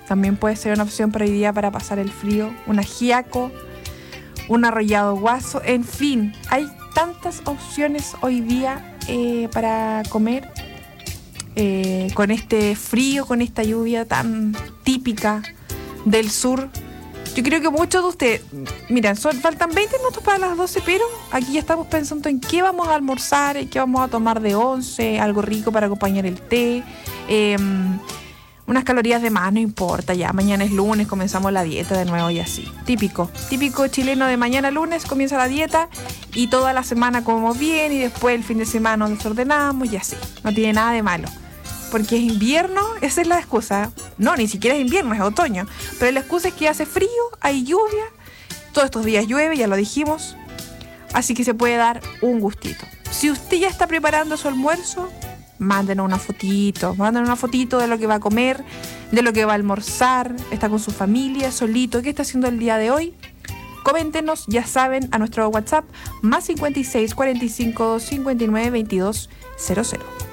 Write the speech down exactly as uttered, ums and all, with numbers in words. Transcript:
también puede ser una opción para hoy día para pasar el frío. Un ajiaco, un arrollado guaso, en fin, hay tantas opciones hoy día eh, para comer eh, con este frío, con esta lluvia tan típica del sur. Yo creo que muchos de ustedes, miren, son, faltan veinte minutos para las doce, pero aquí ya estamos pensando en qué vamos a almorzar, en qué vamos a tomar de once, algo rico para acompañar el té, eh, unas calorías de más, no importa, ya mañana es lunes, comenzamos la dieta de nuevo y así. Típico, típico chileno de mañana lunes, comienza la dieta y toda la semana comemos bien y después el fin de semana nos desordenamos y así. No tiene nada de malo. Porque es invierno, esa es la excusa. No, ni siquiera es invierno, es otoño. Pero la excusa es que hace frío, hay lluvia, todos estos días llueve, ya lo dijimos. Así que se puede dar un gustito. Si usted ya está preparando su almuerzo, mándenos una fotito, mándenos una fotito de lo que va a comer, de lo que va a almorzar, está con su familia, solito, ¿qué está haciendo el día de hoy? Coméntenos, ya saben, a nuestro WhatsApp, más cincuenta y seis, cuarenta y cinco, cincuenta y nueve, veintidós, cero cero.